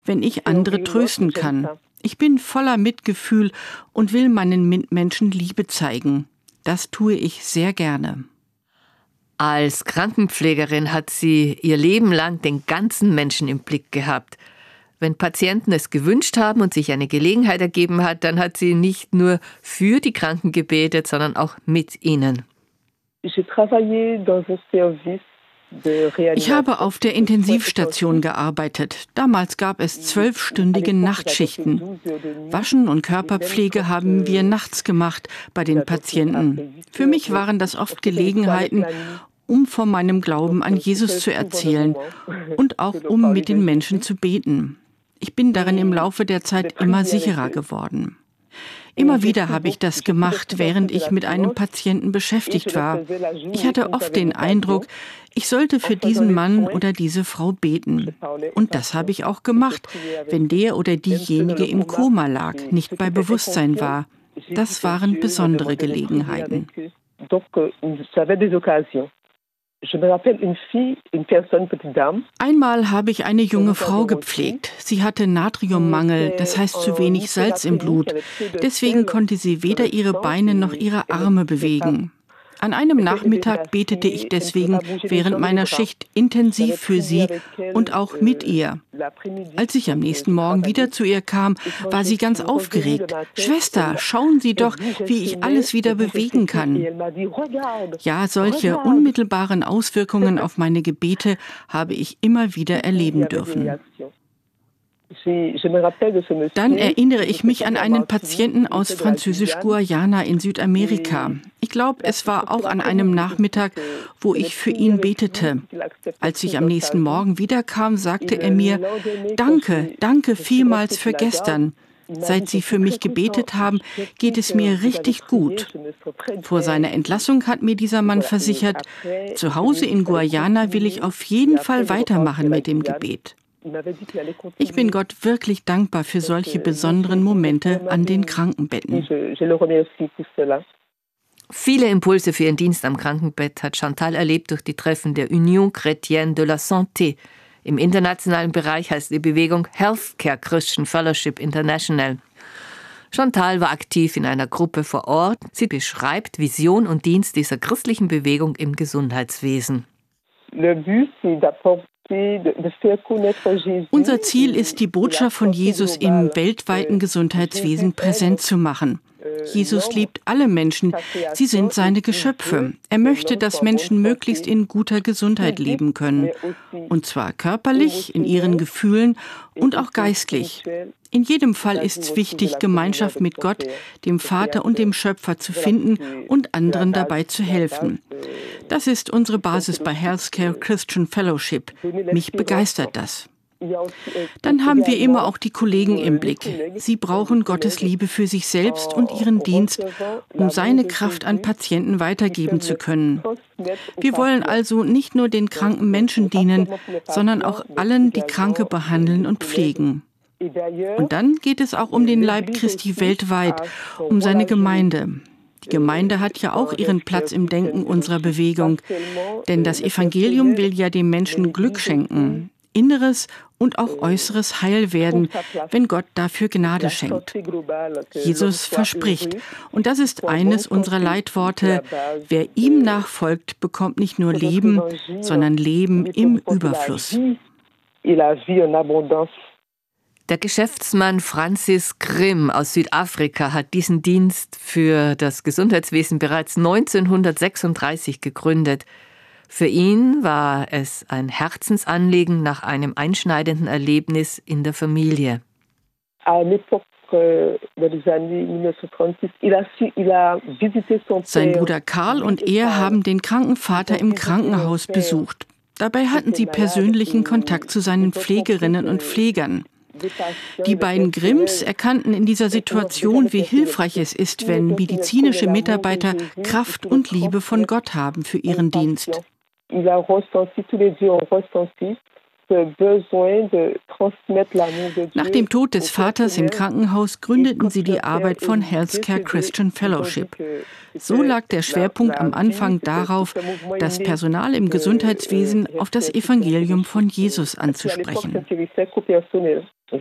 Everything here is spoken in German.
wenn ich andere trösten kann. Ich bin voller Mitgefühl und will meinen Mitmenschen Liebe zeigen. Das tue ich sehr gerne. Als Krankenpflegerin hat sie ihr Leben lang den ganzen Menschen im Blick gehabt. Wenn Patienten es gewünscht haben und sich eine Gelegenheit ergeben hat, dann hat sie nicht nur für die Kranken gebetet, sondern auch mit ihnen. Ich habe auf der Intensivstation gearbeitet. Damals gab es 12-stündige Nachtschichten. Waschen und Körperpflege haben wir nachts gemacht bei den Patienten. Für mich waren das oft Gelegenheiten, um von meinem Glauben an Jesus zu erzählen und auch um mit den Menschen zu beten. Ich bin darin im Laufe der Zeit immer sicherer geworden. Immer wieder habe ich das gemacht, während ich mit einem Patienten beschäftigt war. Ich hatte oft den Eindruck, ich sollte für diesen Mann oder diese Frau beten. Und das habe ich auch gemacht, wenn der oder diejenige im Koma lag, nicht bei Bewusstsein war. Das waren besondere Gelegenheiten. Einmal habe ich eine junge Frau gepflegt. Sie hatte Natriummangel, das heißt zu wenig Salz im Blut. Deswegen konnte sie weder ihre Beine noch ihre Arme bewegen. An einem Nachmittag betete ich deswegen während meiner Schicht intensiv für sie und auch mit ihr. Als ich am nächsten Morgen wieder zu ihr kam, war sie ganz aufgeregt. »Schwester, schauen Sie doch, wie ich alles wieder bewegen kann.« Ja, solche unmittelbaren Auswirkungen auf meine Gebete habe ich immer wieder erleben dürfen. Dann erinnere ich mich an einen Patienten aus Französisch-Guayana in Südamerika. Ich glaube, es war auch an einem Nachmittag, wo ich für ihn betete. Als ich am nächsten Morgen wiederkam, sagte er mir, danke vielmals für gestern. Seit Sie für mich gebetet haben, geht es mir richtig gut. Vor seiner Entlassung hat mir dieser Mann versichert, zu Hause in Guayana will ich auf jeden Fall weitermachen mit dem Gebet. Ich bin Gott wirklich dankbar für solche besonderen Momente an den Krankenbetten. Viele Impulse für ihren Dienst am Krankenbett hat Chantal erlebt durch die Treffen der Union Chrétienne de la Santé. Im internationalen Bereich heißt die Bewegung Healthcare Christian Fellowship International. Chantal war aktiv in einer Gruppe vor Ort. Sie beschreibt Vision und Dienst dieser christlichen Bewegung im Gesundheitswesen. Unser Ziel ist, die Botschaft von Jesus im weltweiten Gesundheitswesen präsent zu machen. Jesus liebt alle Menschen, sie sind seine Geschöpfe. Er möchte, dass Menschen möglichst in guter Gesundheit leben können. Und zwar körperlich, in ihren Gefühlen und auch geistlich. In jedem Fall ist es wichtig, Gemeinschaft mit Gott, dem Vater und dem Schöpfer zu finden und anderen dabei zu helfen. Das ist unsere Basis bei Healthcare Christian Fellowship. Mich begeistert das. Dann haben wir immer auch die Kollegen im Blick. Sie brauchen Gottes Liebe für sich selbst und ihren Dienst, um seine Kraft an Patienten weitergeben zu können. Wir wollen also nicht nur den kranken Menschen dienen, sondern auch allen, die Kranke behandeln und pflegen. Und dann geht es auch um den Leib Christi weltweit, um seine Gemeinde. Die Gemeinde hat ja auch ihren Platz im Denken unserer Bewegung, denn das Evangelium will ja dem Menschen Glück schenken, inneres und auch äußeres Heil werden, wenn Gott dafür Gnade schenkt. Jesus verspricht, und das ist eines unserer Leitworte, wer ihm nachfolgt, bekommt nicht nur Leben, sondern Leben im Überfluss. Der Geschäftsmann Francis Grimm aus Südafrika hat diesen Dienst für das Gesundheitswesen bereits 1936 gegründet. Für ihn war es ein Herzensanliegen nach einem einschneidenden Erlebnis in der Familie. Sein Bruder Karl und er haben den kranken Vater im Krankenhaus besucht. Dabei hatten sie persönlichen Kontakt zu seinen Pflegerinnen und Pflegern. Die beiden Grimms erkannten in dieser Situation, wie hilfreich es ist, wenn medizinische Mitarbeiter Kraft und Liebe von Gott haben für ihren Dienst. Nach dem Tod des Vaters im Krankenhaus gründeten sie die Arbeit von Healthcare Christian Fellowship. So lag der Schwerpunkt am Anfang darauf, das Personal im Gesundheitswesen auf das Evangelium von Jesus anzusprechen.